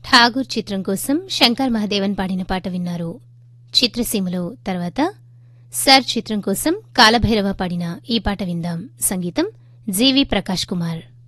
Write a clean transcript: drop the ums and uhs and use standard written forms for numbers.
ఠాగూర్ చిత్రం కోసం శంకర్ మహదేవన్ పాడిన పాట విన్నారు. చిత్రసీమలో తర్వాత సర్ చిత్రం కోసం కాలభైరవ పాడిన ఈ పాట విందాం. సంగీతం జీవి ప్రకాష్ కుమార్.